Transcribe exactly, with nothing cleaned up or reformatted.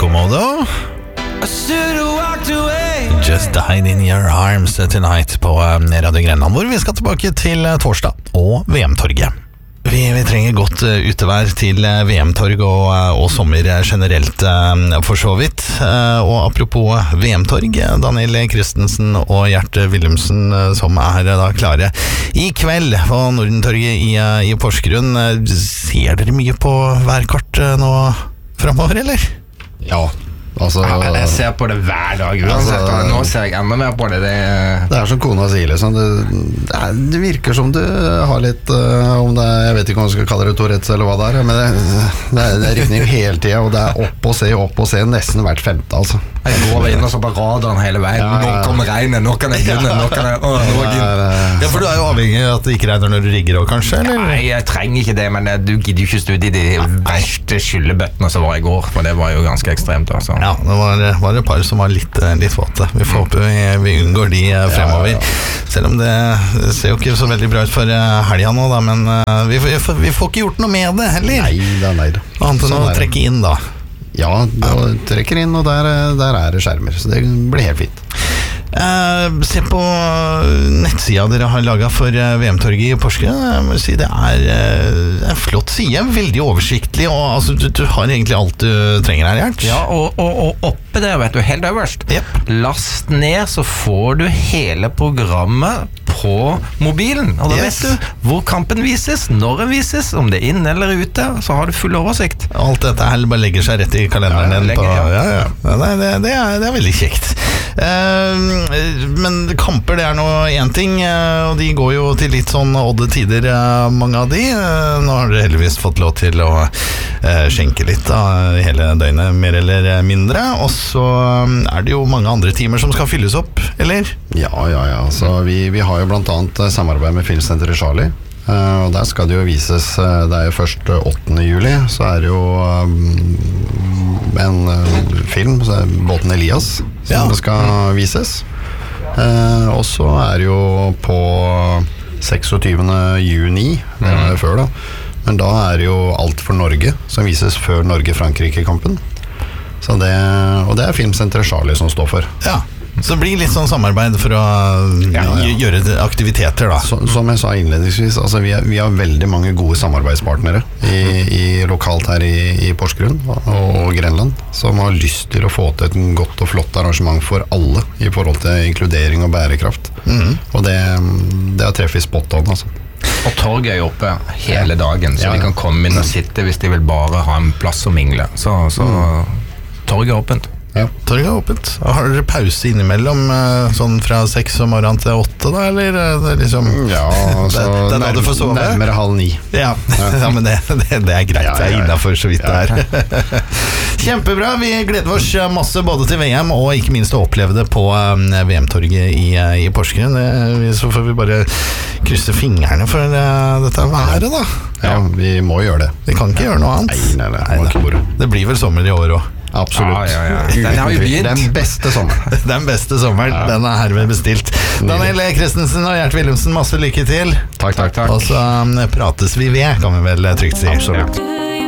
Quasimodo. Just died in your arms tonight på Radio Grenland, hvor vi skal tilbake til torsdag og V M-torget. Vi, vi trenger godt utevær til V M-torg og, og sommer generelt, for så vidt. Og apropos V M-torg, Daniel Christensen og Gjert Wilhelmsen som er da klare i kveld på Nordentorget i, i Porsgrunn. Ser dere mye på værkart nå fremover, eller? Ja. Altså, ja, jeg ser på det hver dag uansett, altså, nå ser jeg enda mer på det Det, det er som kona sier liksom, det, det, er, det virker som du har litt uh, om det er, jeg vet ikke om du skal kalle det Tourettes eller hva det er, men det, det, det rykner jo hele tiden, og det er opp og se, opp og se nesten hvert femte altså. Jeg går inn og så på radaren hele veien, ja, ja. Nå kommer regnet, nå kan jeg begynne, nå kan jeg å, nå ja, ja, for du er jo avhengig av at det ikke regner når du rigger også, kanskje, eller? Nei, jeg trenger ikke det, men du gidder jo ikke studie de verste skyllebøttene som var i går, for det var jo ganske ekstremt altså. Ja, det var, var det et par som var litt, litt våte. Vi får håpe vi, vi unngår de fremover. Ja, ja. Selv om det ser jo ikke så veldig bra ut for helgen nå, da, men vi, vi, får, vi får ikke gjort noe med det heller. Nei, det er nei da. Annet enn å trekke inn, da. Ja, du trekker inn, og der, der er det skjermer, så det blir helt fint. Uh, se på nettsida dere har laget for uh, V M-torget i Porsgrunn. Jeg må si det er uh, en flott side, veldig oversiktlig, og altså, du, du har egentlig alt du trenger her, Gjert. Ja, og, og, og oppe der, vet du, helt øverst, yep. Last ned, så får du hele programmet på mobilen, og da yes. vet du hvor kampen vises, når den vises, om det er inn eller ute, så har du full oversikt. Alt dette her bare legger seg rett i kalenderen ja, legger, på, ja. Ja, ja. Nei, det, det, er, det er veldig kjekt. Uh, men kamper, det er nå en ting, uh, og de går jo til litt sånn odde tider, uh, mange av de. Uh, nå har dere heldigvis fått lov til å uh, skjenke litt da, hele døgnet, mer eller mindre, og så um, er det jo mange andre timer som skal fylles opp, eller? Ja, ja, ja. Så vi, vi har jo blant annet samarbeid med Filmsenteret Charlie. Uh, og der skal det jo vises, uh, det er jo først uh, åttende juli, så er det jo um, en uh, film, så er Båten Elias, som ja. det skal vises. Uh, og så er det jo på seksogtyvende juni, det er det før da, men da er det jo Alt for Norge, som vises før Norge-Frankrike-kampen. Så det, og det er Filmsenteret Charlie som står for. Ja. Så det blir litt sånn samarbeid for å ja, ja. gjøre aktiviteter da. Så, som jeg sa innledningsvis, altså vi, er, vi har veldig mange gode samarbeidspartnere i, i lokalt her i, i Porsgrunn og, og Grenland, som har lyst til å få til et godt og flott arrangement for alle i forhold til inkludering og bærekraft. Mm-hmm. Og det, det har treffet spot on, altså. Og torget er jo oppe hele dagen, så ja, ja. vi kan komme inn og sitte hvis de vil bare ha en plass å mingle. Så, så mm. torget er åpent. Ja. Torget er åpent. Har dere pause innimellom sånn fra seks om morgenen til åtte da, eller det er liksom ja, altså, det, det er da du får sove? Nærmere halv ni. Ja, ja men det, det, det er greit, ja, ja, ja. Det er innenfor så vidt ja. det er. Kjempebra, vi gleder oss masse både til V M og ikke minst å oppleve det på V M-torget i, i Porsgrunn. Så får vi bare krysse fingrene for dette været da. Ja, vi må gjøre det. Vi kan ikke ja. gjøre noe annet. Nei, nei, nei, nei, nei. Det blir vel sommer i år også. Absolutt. Ja, ja, ja. Den har jo begynt. Den beste sommeren. Den beste sommeren, ja. Den er herved bestilt. Daniel Christensen og Gjert Wilhelmsen, masse lykke til. Takk, takk, takk. Og så prates vi ved, kan vi vel trygt si. Absolutt.